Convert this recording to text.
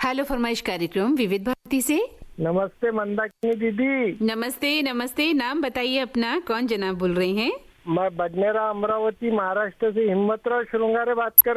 Hello फरमाइश कार्यक्रम विविध भारती से। नमस्ते मंदाकिनी दीदी। नमस्ते नमस्ते, नाम बताइए अपना, कौन जनाब बोल रहे हैं? मैं बडनेरा अमरावती महाराष्ट्र से हिम्मतराव श्रृंगारे बात कर